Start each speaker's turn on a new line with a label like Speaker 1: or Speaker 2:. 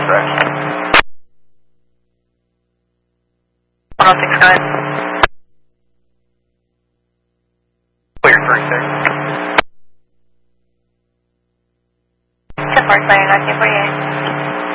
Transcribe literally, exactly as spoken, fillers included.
Speaker 1: correct.
Speaker 2: one oh six nine.
Speaker 1: What are you referring to?
Speaker 2: ten four, sorry, nineteen forty-eight.